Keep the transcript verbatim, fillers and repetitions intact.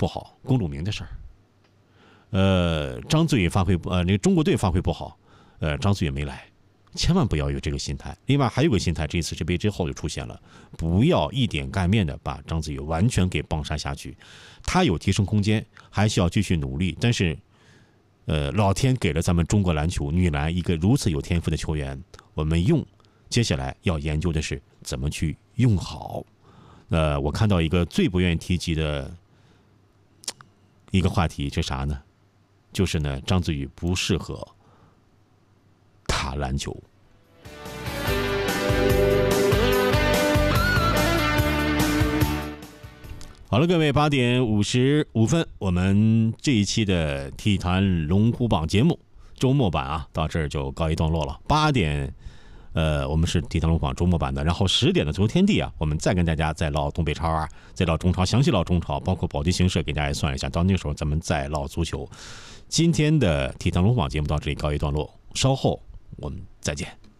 不好，龚祖明的事儿。呃，张子宇发挥呃，那个中国队发挥不好，呃，张子宇没来，千万不要有这个心态。另外还有个心态，这一次世杯之后就出现了，不要一点盖面的把张子宇完全给棒杀下去，他有提升空间，还需要继续努力。但是，呃，老天给了咱们中国篮球女篮一个如此有天赋的球员，我们用，接下来要研究的是怎么去用好。呃，我看到一个最不愿意提及的一个话题是啥呢？就是呢，张子宇不适合打篮球。好了，各位，八点五十五分，我们这一期的体坛龙虎榜节目周末版啊，到这儿就告一段落了。八点，呃，我们是体坛龙虎榜周末版的，然后十点的足球天地啊，我们再跟大家再唠东北超啊，再唠中超，详细唠中超，包括保级形势，给大家算一下，到那个时候咱们再唠足球。今天的体坛龙虎榜节目到这里告一段落，稍后我们再见。